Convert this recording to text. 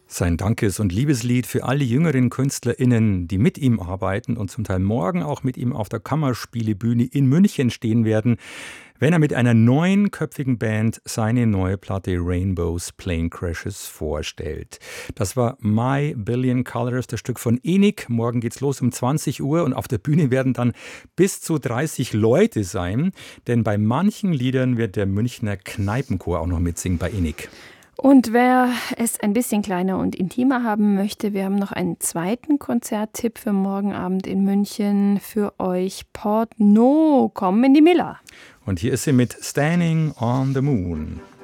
Sein Dankes- und Liebeslied für alle jüngeren KünstlerInnen, die mit ihm arbeiten und zum Teil morgen auch mit ihm auf der Kammerspielebühne in München stehen werden, wenn er mit einer neunköpfigen Band seine neue Platte Rainbows Plane Crashes vorstellt. Das war My Billion Colors, das Stück von ENIC. Morgen geht's los um 20 Uhr und auf der Bühne werden dann bis zu 30 Leute sein, denn bei manchen Liedern wird der Münchner Kneipenchor auch noch mitsingen bei ENIC. Und wer es ein bisschen kleiner und intimer haben möchte, wir haben noch einen zweiten Konzerttipp für morgen Abend in München für euch. Portneuf, kommen in die Miller. Und hier ist sie mit Standing on the Moon.